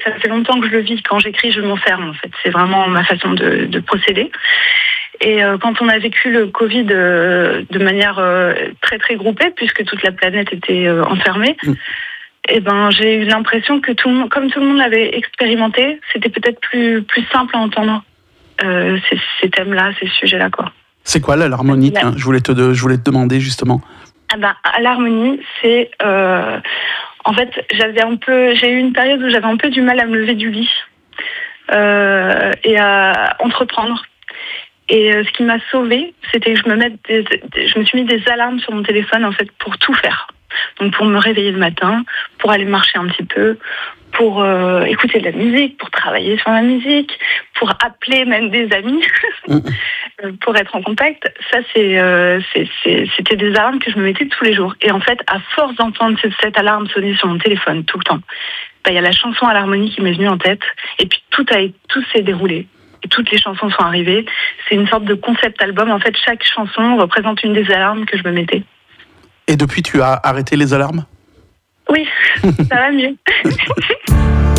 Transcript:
ça fait longtemps que je le vis. Quand j'écris, je m'enferme en fait. C'est vraiment ma façon de procéder. Et quand on a vécu le Covid de manière très très groupée, puisque toute la planète était enfermée, et ben j'ai eu l'impression que comme tout le monde l'avait expérimenté, c'était peut-être plus simple à entendre ces thèmes-là, ces sujets-là, quoi. C'est quoi l'harmonie? Je voulais te demander justement. L'harmonie, c'est en fait j'ai eu une période où j'avais un peu du mal à me lever du lit et à entreprendre. Et ce qui m'a sauvée, c'était que je me suis mis des alarmes sur mon téléphone en fait pour tout faire. Donc pour me réveiller le matin, pour aller marcher un petit peu, pour écouter de la musique, pour travailler sur la musique, pour appeler même des amis, pour être en contact. Ça, c'était des alarmes que je me mettais tous les jours. Et en fait, à force d'entendre cette alarme sonner sur mon téléphone tout le temps, il y a la chanson à l'harmonie qui m'est venue en tête. Et puis tout s'est déroulé. Et toutes les chansons sont arrivées. C'est une sorte de concept album. En fait, chaque chanson représente une des alarmes que je me mettais. Et depuis, tu as arrêté les alarmes ? Oui, ça va mieux.